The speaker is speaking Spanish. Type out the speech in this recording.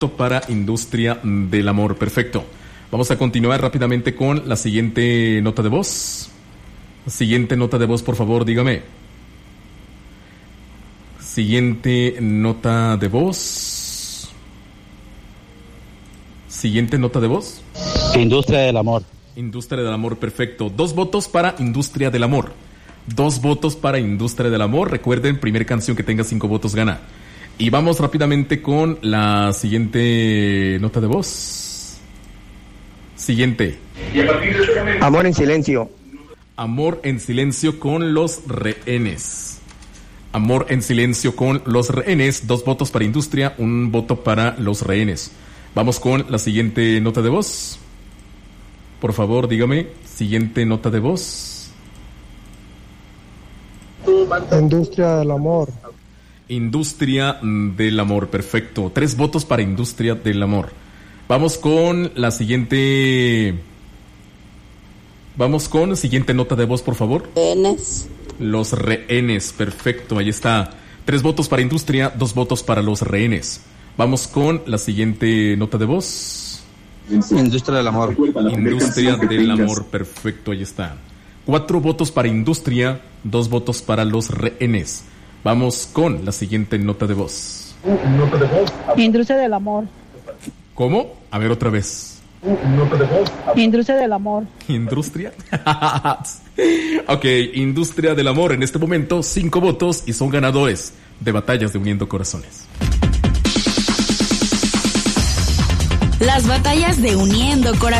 Para industria del amor. Perfecto. Vamos a continuar rápidamente con la siguiente nota de voz. Siguiente nota de voz, por favor, dígame. Siguiente nota de voz. Siguiente nota de voz. Industria del amor. Industria del amor, perfecto. 2 votos para industria del amor. 2 votos para industria del amor. Recuerden, primera canción que tenga 5 votos gana. Y vamos rápidamente con la siguiente nota de voz. Siguiente. Amor en silencio. Amor en silencio con los rehenes. Amor en silencio con los rehenes. 2 votos para industria, 1 voto para los rehenes. Vamos con la siguiente nota de voz. Por favor, dígame. Siguiente nota de voz. Industria del amor. Industria del amor, perfecto. 3 votos para industria del amor. Vamos con la siguiente. Vamos con la siguiente nota de voz, por favor. Rehenes. Los rehenes, perfecto, ahí está. 3 votos para industria, 2 votos para los rehenes. Vamos con la siguiente nota de voz. Industria del amor. Industria del amor, perfecto, ahí está. 4 votos para industria, 2 votos para los rehenes. Vamos con la siguiente nota de voz. Industria del amor. ¿Cómo? A ver otra vez. Industria del amor. ¿Industria? Ok, industria del amor. En este momento, 5 votos y son ganadores de Batallas de Uniendo Corazones. Las Batallas de Uniendo Corazones.